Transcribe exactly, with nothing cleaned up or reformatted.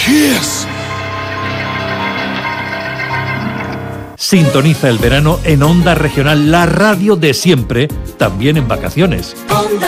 Kiss. Sintoniza el verano en Onda Regional, la radio de siempre, también en vacaciones. Onda